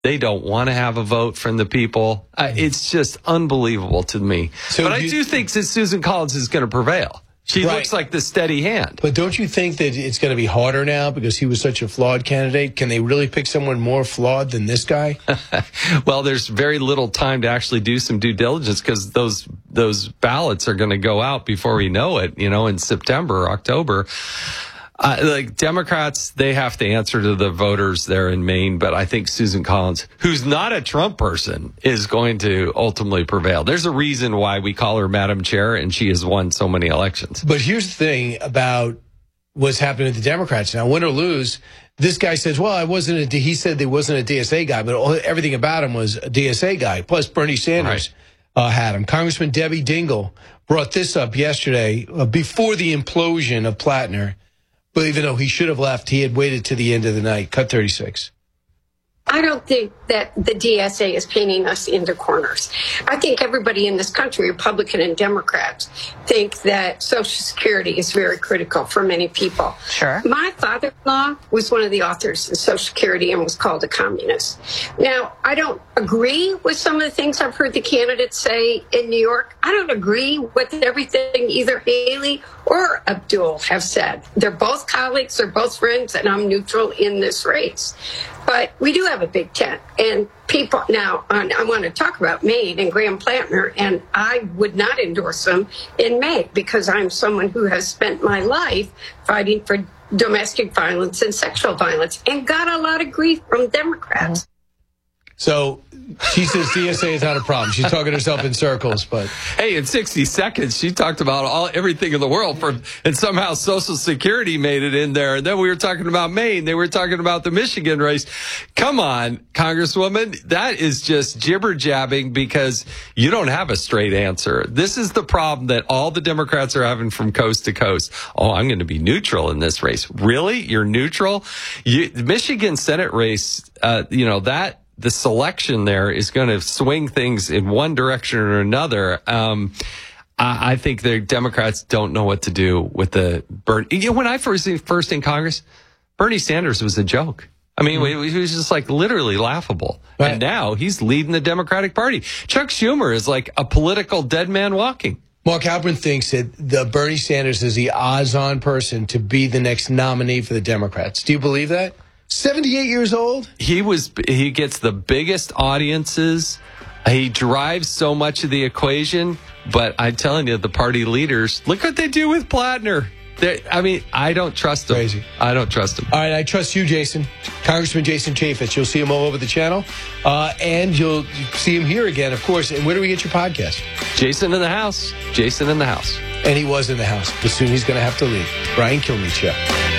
They don't want to have a vote from the people. It's just unbelievable to me. But I do think that Susan Collins is going to prevail. She looks like the steady hand. But don't you think that it's going to be harder now because he was such a flawed candidate? Can they really pick someone more flawed than this guy? Well, there's very little time to actually do some due diligence because those ballots are going to go out before we know it, in September or October. Like Democrats, they have to answer to the voters there in Maine, but I think Susan Collins, who's not a Trump person, is going to ultimately prevail. There's a reason why we call her Madam Chair, and she has won so many elections. But here's the thing about what's happening with the Democrats now. Win or lose, this guy says, well, he said there wasn't a DSA guy, but everything about him was a DSA guy. Plus Bernie Sanders had him. Congressman Debbie Dingell brought this up yesterday before the implosion of Plattner. But even though he should have left, he had waited to the end of the night. Cut 36. I don't think that the DSA is painting us into corners. I think everybody in this country, Republican and Democrats, think that Social Security is very critical for many people. Sure. My father-in-law was one of the authors of Social Security and was called a communist. Now, I don't agree with some of the things I've heard the candidates say in New York. I don't agree with everything either Haley or Abdul have said. They're both colleagues, they're both friends, and I'm neutral in this race. But we do have a big tent, and people now, I want to talk about Maine and Graham Plattner, and I would not endorse them in Maine because I'm someone who has spent my life fighting for domestic violence and sexual violence and got a lot of grief from Democrats. So she says DSA is not a problem. She's talking herself in circles, but hey, in 60 seconds, she talked about everything in the world, and somehow Social Security made it in there. And then we were talking about Maine. They were talking about the Michigan race. Come on, Congresswoman, that is just jibber jabbing because you don't have a straight answer. This is the problem that all the Democrats are having from coast to coast. Oh, I'm going to be neutral in this race. Really? You're neutral? The Michigan Senate race, the selection there is going to swing things in one direction or another. I think the Democrats don't know what to do with the Bernie. When I first in Congress, Bernie Sanders was a joke. I mean, he was just like literally laughable. Right. And now he's leading the Democratic Party. Chuck Schumer is like a political dead man walking. Mark Halperin thinks that Bernie Sanders is the odds-on person to be the next nominee for the Democrats. Do you believe that? 78 years old? He gets the biggest audiences. He drives so much of the equation. But I'm telling you, the party leaders, look what they do with Plattner. I don't trust him. Crazy. I don't trust him. All right, I trust you, Jason. Congressman Jason Chaffetz. You'll see him all over the channel. And you'll see him here again, of course. And where do we get your podcast? Jason in the House. Jason in the House. And he was in the House, but soon he's going to have to leave. Brian Kilmeade Show.